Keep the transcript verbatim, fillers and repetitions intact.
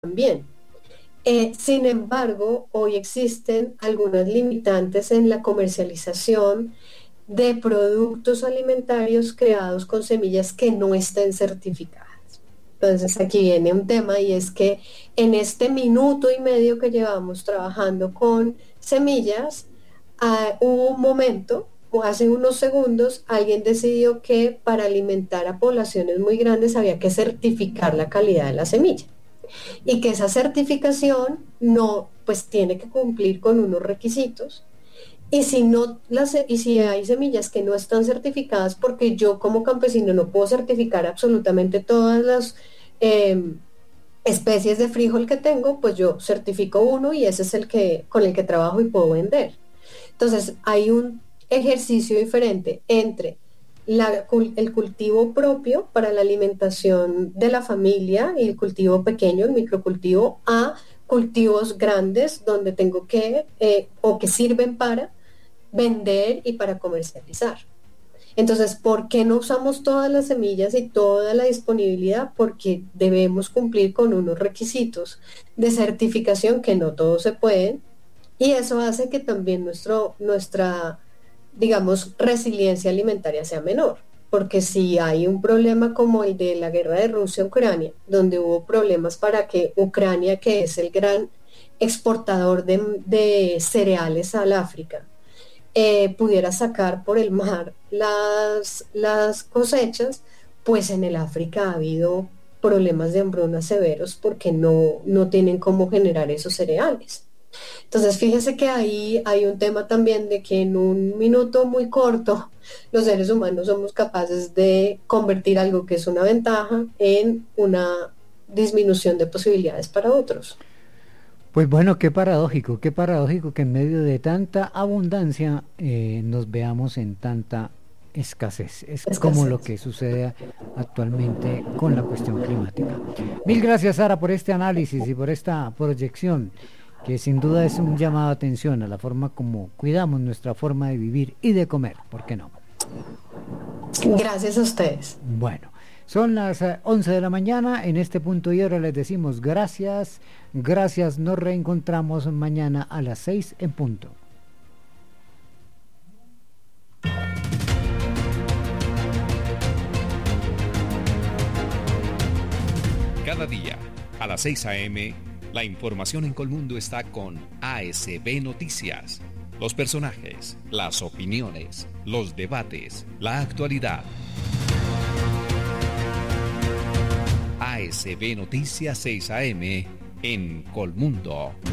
también. Eh, sin embargo, hoy existen algunas limitantes en la comercialización de productos alimentarios creados con semillas que no estén certificadas. Entonces aquí viene un tema y es que en este minuto y medio que llevamos trabajando con semillas, uh, hubo un momento, o hace unos segundos, alguien decidió que para alimentar a poblaciones muy grandes había que certificar la calidad de la semilla y que esa certificación no, pues tiene que cumplir con unos requisitos. Y si, no, las, y si hay semillas que no están certificadas, porque yo como campesino no puedo certificar absolutamente todas las eh, especies de frijol que tengo, pues yo certifico uno y ese es el que, con el que trabajo y puedo vender. Entonces hay un ejercicio diferente entre la, el cultivo propio para la alimentación de la familia y el cultivo pequeño, el microcultivo, a cultivos grandes donde tengo que, eh, o que sirven para vender y para comercializar. Entonces, ¿por qué no usamos todas las semillas y toda la disponibilidad? Porque debemos cumplir con unos requisitos de certificación que no todos se pueden, y eso hace que también nuestro, nuestra, digamos, resiliencia alimentaria sea menor. Porque si hay un problema como el de la guerra de Rusia-Ucrania, donde hubo problemas para que Ucrania, que es el gran exportador de, de cereales al África, eh, pudiera sacar por el mar las, las cosechas, pues en el África ha habido problemas de hambruna severos porque no, no tienen cómo generar esos cereales. Entonces fíjese que ahí hay un tema también de que en un minuto muy corto los seres humanos somos capaces de convertir algo que es una ventaja en una disminución de posibilidades para otros. Pues bueno, qué paradójico, qué paradójico que en medio de tanta abundancia eh, nos veamos en tanta escasez. Es escasez. Como lo que sucede actualmente con la cuestión climática. Mil gracias, Sara, por este análisis y por esta proyección, que sin duda es un llamado de atención a la forma como cuidamos nuestra forma de vivir y de comer, ¿por qué no? Gracias a ustedes. Bueno, son las once de la mañana, en este punto y hora les decimos gracias, gracias, nos reencontramos mañana a las seis en punto. Cada día, a las seis a eme, la información en Colmundo está con A S B Noticias. Los personajes, las opiniones, los debates, la actualidad. A S B Noticias seis a eme en Colmundo.